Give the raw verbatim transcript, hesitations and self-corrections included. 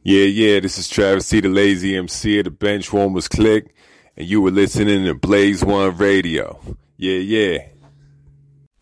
Yeah, yeah, this is Travis C, the Lazy M C of the Benchwarmers Click, and you were listening to Blaze One Radio. Yeah, yeah.